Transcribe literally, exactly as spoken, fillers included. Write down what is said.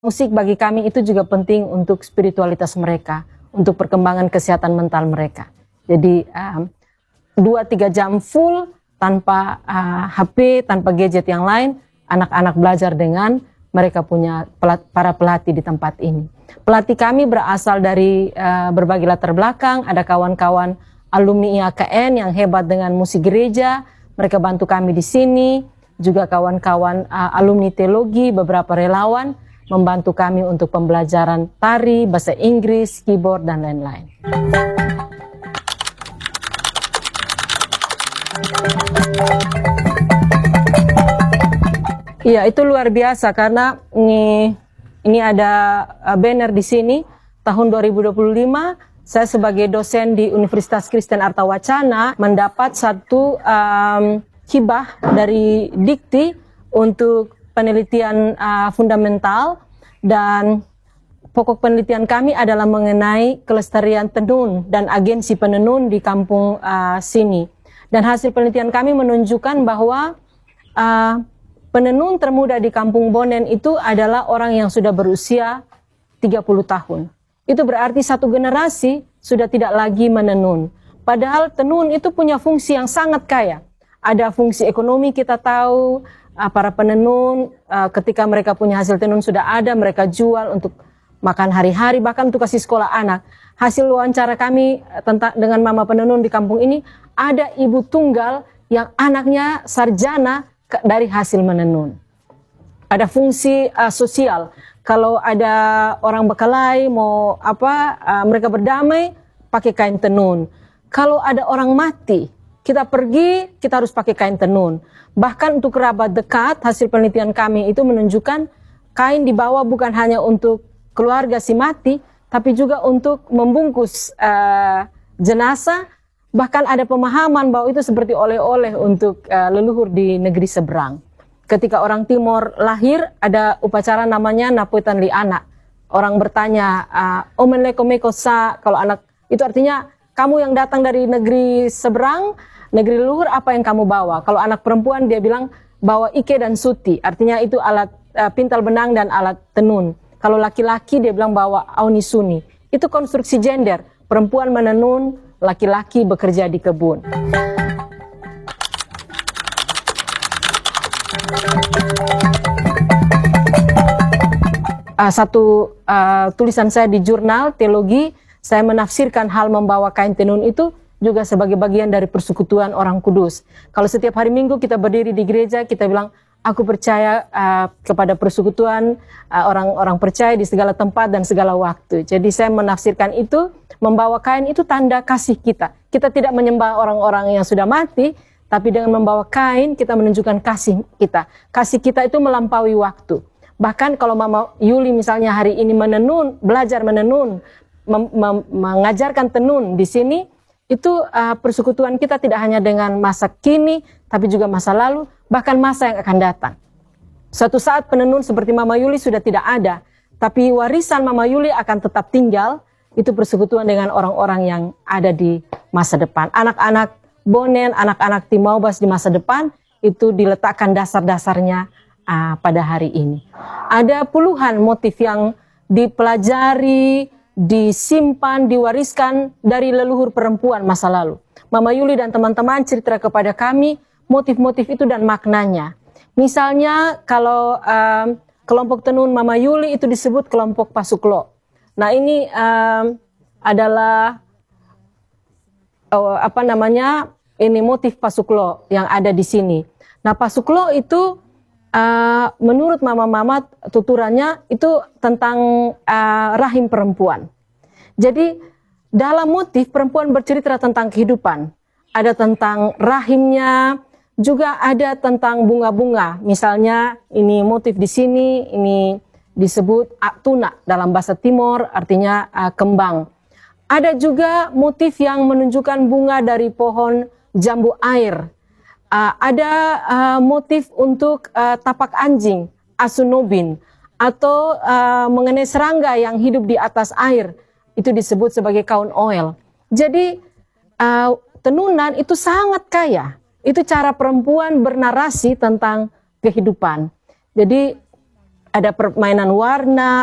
Musik bagi kami itu juga penting untuk spiritualitas mereka, untuk perkembangan kesehatan mental mereka. Jadi dua tiga jam full tanpa uh, H P, tanpa gadget yang lain, anak-anak belajar dengan mereka punya pelat, para pelatih di tempat ini. Pelatih kami berasal dari uh, berbagai latar belakang, ada kawan-kawan alumni I A K N yang hebat dengan musik gereja, mereka bantu kami di sini, juga kawan-kawan uh, alumni teologi, beberapa relawan, membantu kami untuk pembelajaran tari, bahasa Inggris, keyboard, dan lain-lain. Iya, itu luar biasa karena ini, ini ada banner di sini, tahun dua ribu dua puluh lima, saya sebagai dosen di Universitas Kristen Arta Wacana mendapat satu um, hibah dari Dikti untuk penelitian uh, fundamental, dan pokok penelitian kami adalah mengenai kelestarian tenun dan agensi penenun di kampung uh, sini. Dan hasil penelitian kami menunjukkan bahwa uh, penenun termuda di kampung Bonen itu adalah orang yang sudah berusia tiga puluh tahun. Itu berarti satu generasi sudah tidak lagi menenun. Padahal tenun itu punya fungsi yang sangat kaya. Ada fungsi ekonomi, kita tahu, para penenun ketika mereka punya hasil tenun sudah ada, mereka jual untuk makan hari-hari, bahkan untuk kasih sekolah anak. Hasil wawancara kami tentang dengan mama penenun di kampung ini, ada ibu tunggal yang anaknya sarjana dari hasil menenun. Ada fungsi uh, sosial. Kalau ada orang Bekalai mau apa, uh, mereka berdamai pakai kain tenun. Kalau ada orang mati, kita pergi, kita harus pakai kain tenun. Bahkan untuk kerabat dekat, hasil penelitian kami itu menunjukkan kain dibawa bukan hanya untuk keluarga si mati, tapi juga untuk membungkus uh, jenazah. Bahkan ada pemahaman bahwa itu seperti oleh-oleh untuk uh, leluhur di negeri seberang. Ketika orang Timor lahir, ada upacara namanya Napuitan Li Anak. Orang bertanya, uh, Omenlekomeko sa, kalau anak, itu artinya kamu yang datang dari negeri seberang, negeri leluhur, apa yang kamu bawa? Kalau anak perempuan dia bilang bawa ike dan suti, artinya itu alat uh, pintal benang dan alat tenun. Kalau laki-laki dia bilang bawa aunisuni. Itu konstruksi gender, perempuan menenun, laki-laki bekerja di kebun. Uh, satu uh, tulisan saya di jurnal teologi, saya menafsirkan hal membawa kain tenun itu juga sebagai bagian dari persekutuan orang kudus. Kalau setiap hari Minggu kita berdiri di gereja, kita bilang, aku percaya uh, kepada persekutuan uh, orang-orang percaya di segala tempat dan segala waktu. Jadi saya menafsirkan itu, membawa kain itu tanda kasih kita. Kita tidak menyembah orang-orang yang sudah mati, tapi dengan membawa kain kita menunjukkan kasih kita. Kasih kita itu melampaui waktu. Bahkan kalau Mama Yuli misalnya hari ini menenun, belajar menenun, mem mem mengajarkan tenun di sini, itu uh, persekutuan kita tidak hanya dengan masa kini, tapi juga masa lalu, bahkan masa yang akan datang. Suatu saat penenun seperti Mama Yuli sudah tidak ada, tapi warisan Mama Yuli akan tetap tinggal, itu persekutuan dengan orang-orang yang ada di masa depan. Anak-anak Bonen, anak-anak Timaubas di masa depan, itu diletakkan dasar-dasarnya uh, pada hari ini. Ada puluhan motif yang dipelajari, disimpan, diwariskan dari leluhur perempuan masa lalu. Mama Yuli dan teman-teman cerita kepada kami motif-motif itu dan maknanya. Misalnya kalau um, kelompok tenun Mama Yuli itu disebut kelompok Pasuklo. Nah ini um, adalah uh, apa namanya ini motif Pasuklo yang ada di sini. Nah Pasuklo itu uh, menurut mama-mama tuturannya itu tentang uh, rahim perempuan. Jadi dalam motif perempuan bercerita tentang kehidupan. Ada tentang rahimnya, juga ada tentang bunga-bunga. Misalnya ini motif di sini, ini disebut tuna dalam bahasa Timor, artinya uh, kembang. Ada juga motif yang menunjukkan bunga dari pohon jambu air. Uh, ada uh, motif untuk uh, tapak anjing, asunobin, atau uh, mengenai serangga yang hidup di atas air, itu disebut sebagai kaun oil. Jadi uh, tenunan itu sangat kaya. Itu cara perempuan bernarasi tentang kehidupan. Jadi ada permainan warna,